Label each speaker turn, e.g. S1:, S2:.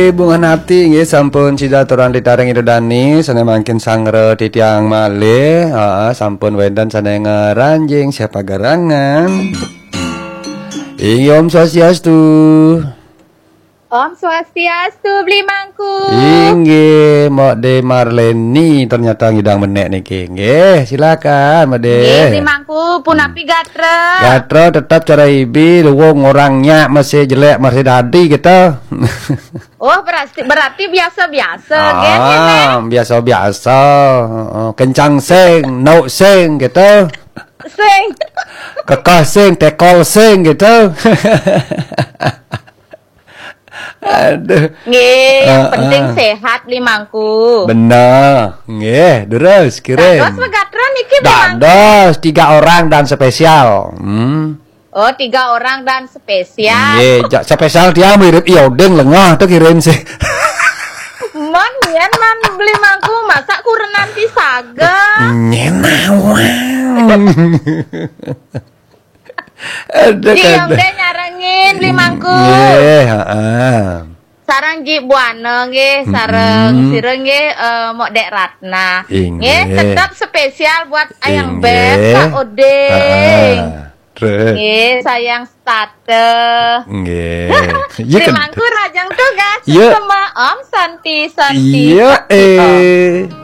S1: bunga hati nggih sampun cidaturan ditareng idodani sane mangkin sangre titiang malih sampun wenten sane ngeranjing siapa garangan. Om Swastiastu.
S2: Om Swastiastu beli mangku.
S1: Inggih, Mak De Marleni ternyata ngidang menek niki. Nggih, silakan Mak De.
S2: Nggih, beli mangku punapi gatre.
S1: Gatre tetap cara ibi luwung orangnya masih jelek masih dadi gitu.
S2: Oh, berarti biasa-biasa nggih.
S1: Biasa-biasa. Kencang sing, no sing gitu.
S2: Sing.
S1: Kekeh sing, tekol sing gitu. Aduh.
S2: Nggih, yang penting sehat beli mangku.
S1: Bener. Nggih, terus kirim.
S2: Terus megatra niki beli mangku.
S1: Dados 3 orang dan spesial.
S2: Oh, 3 orang dan spesial.
S1: Nggih, spesial dia mirip iodeng lengah tuh kirim sih.
S2: Man, yen man beli mangku masa kurenan ti sageng.
S1: Nyenawang.
S2: Iya, udah nyarengin beli mangku.
S1: Nggih, heeh.
S2: Sarang Ji Buana nggih, sareng sireng nggih Mok Dek Ratna. Nggih, tetap spesial buat Ayang Beb, Kak Odeng. Nggih, sayang state.
S1: Nggih.
S2: Beli mangku rajang tugas sama Om Santi.
S1: Iya,